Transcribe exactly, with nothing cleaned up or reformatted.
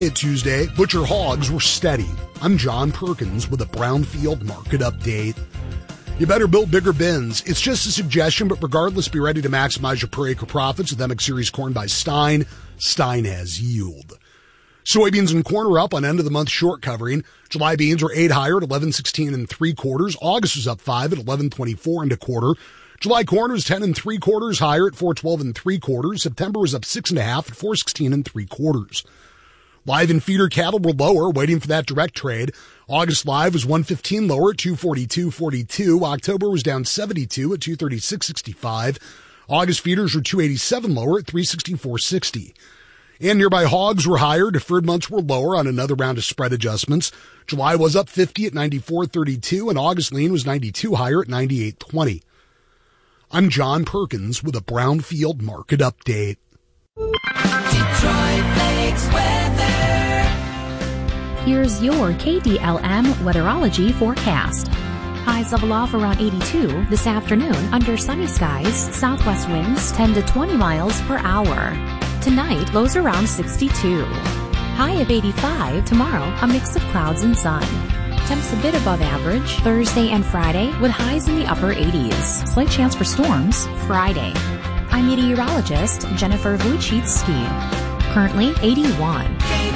Tuesday, butcher hogs were steady. I'm John Perkins with a Brownfield market update. You better build bigger bins. It's just a suggestion, but regardless, be ready to maximize your per acre profits with M X Series corn by Stein. Stein has yield. Soybeans and corn are up on end of the month short covering. July beans were eight higher at eleven sixteen and three quarters. August was up five at eleven twenty-four and a quarter. July corn was ten and three quarters higher at four twelve and three quarters. September was up six and a half at four sixteen and three quarters. Live and feeder cattle were lower, waiting for that direct trade. August live was one fifteen lower at two forty-two forty-two. October was down seventy-two at two thirty-six sixty-five. August feeders were two eighty-seven lower at three sixty-four sixty. And nearby hogs were higher. Deferred months were lower on another round of spread adjustments. July was up fifty at ninety-four thirty-two, and August lean was ninety-two higher at ninety-eight twenty. I'm John Perkins with a Brownfield market update. Detroit Lakes weather. Here's your K D L M weatherology forecast. Highs level off around eighty-two this afternoon under sunny skies, southwest winds ten to twenty miles per hour. Tonight, lows around sixty-two. High of eighty-five tomorrow, a mix of clouds and sun. Temps a bit above average Thursday and Friday with highs in the upper eighties. Slight chance for storms Friday. I'm meteorologist Jennifer Vuchitsky. Currently eighty-one.